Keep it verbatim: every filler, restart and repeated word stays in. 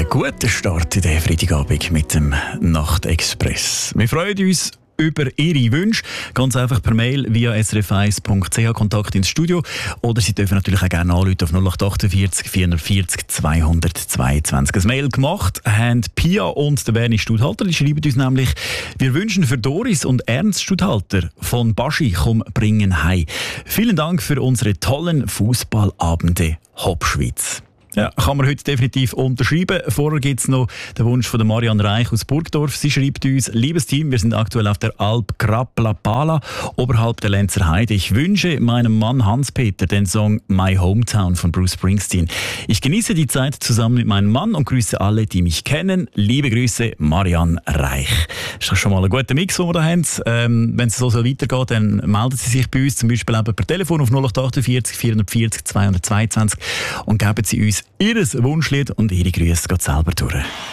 Guten Start in den Freitagabend mit dem Nachtexpress. Wir freuen uns über Ihre Wünsche. Ganz einfach per Mail via s r f eins punkt c h Kontakt ins Studio. Oder Sie dürfen natürlich auch gerne anrufen auf null acht achtundvierzig vierundvierzig zweihundertzweiundzwanzig. Ein Mail gemacht haben Pia und der Bernie Studhalter. Die schreiben uns nämlich: Wir wünschen für Doris und Ernst Studhalter von Baschi komm bringen heim. Vielen Dank für unsere tollen Fußballabende Hauptschweiz. Ja, kann man heute definitiv unterschreiben. Vorher gibt es noch den Wunsch von der Marianne Reich aus Burgdorf. Sie schreibt uns: Liebes Team, wir sind aktuell auf der Alp Kraplapala oberhalb der Lenzer Heide. Ich wünsche meinem Mann Hans-Peter den Song My Hometown von Bruce Springsteen. Ich genieße die Zeit zusammen mit meinem Mann und grüße alle, die mich kennen. Liebe Grüße, Marianne Reich. Das ist schon mal ein guter Mix, den wir da haben. Ähm, wenn es so weitergeht, dann melden Sie sich bei uns, zum Beispiel eben per Telefon auf null acht achtundvierzig vierundvierzig zweihundertzweiundzwanzig und geben Sie uns Ihr Wunschlied und Ihre Grüße geht selber durch.